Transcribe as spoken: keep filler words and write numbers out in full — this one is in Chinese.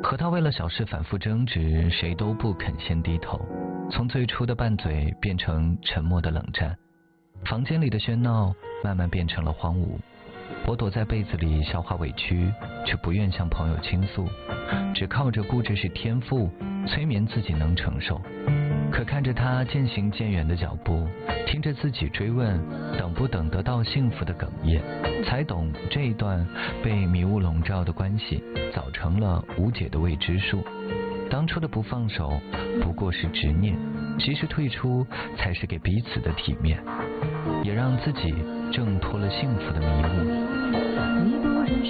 和他为了小事反复争执，谁都不肯先低头。从最初的拌嘴变成沉默的冷战，房间里的喧闹慢慢变成了荒芜。我躲在被子里消化委屈，却不愿向朋友倾诉，只靠着固执是天赋催眠自己能承受。可看着他渐行渐远的脚步，听着自己追问等不等得到幸福的哽咽，才懂这一段被迷雾笼罩的关系早成了无解的未知数。当初的不放手不过是执念，及时退出才是给彼此的体面，也让自己挣脱了幸福的迷雾。